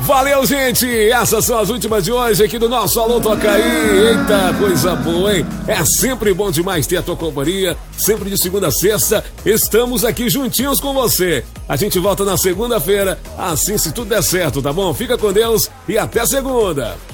Valeu, gente! Essas são as últimas de hoje aqui do nosso Alô Toca Aí. Eita, coisa boa, hein? É sempre bom demais ter a tua companhia. Sempre de segunda a sexta, estamos aqui juntinhos com você. A gente volta na segunda-feira, assim se tudo der certo, tá bom? Fica com Deus e até segunda!